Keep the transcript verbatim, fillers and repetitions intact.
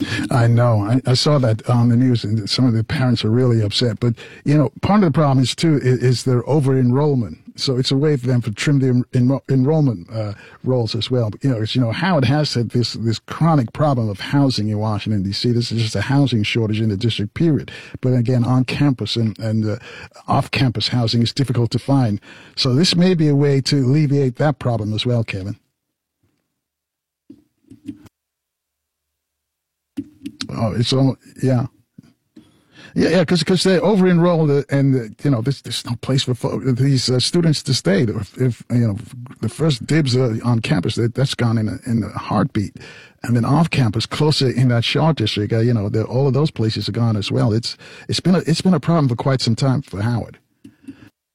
I know. I, I saw that on the news, and some of the parents are really upset. But, you know, part of the problem is, too, is, is their over-enrollment. So it's a way for them to trim the en- en- enrollment uh, rolls as well. But, you know, it's, you know, Howard has had this, this chronic problem of housing in Washington, D C. This is just a housing shortage in the district, period. But again, on campus and, and uh, off-campus housing is difficult to find. So this may be a way to alleviate that problem as well, Kevin. Oh, it's all, yeah. Yeah, yeah, because because they're over enrolled, and uh, you know there's, there's no place for fo- these uh, students to stay. If, if you know the first dibs uh, on campus, that, that's gone in a, in a heartbeat, and then off campus, closer in that Shaw district, uh, you know, all of those places are gone as well. It's it's been a, it's been a problem for quite some time for Howard.